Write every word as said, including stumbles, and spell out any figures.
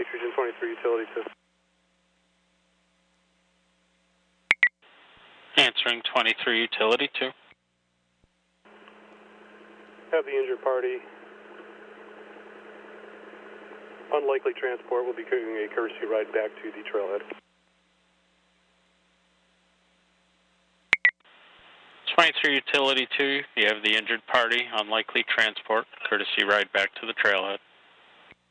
Lakes Region twenty-three, Utility two. Answering twenty-three, Utility two. Have the injured party. Unlikely transport will be giving a courtesy ride back to the trailhead. twenty-three, Utility two, you have the injured party, unlikely transport, courtesy ride back to the trailhead.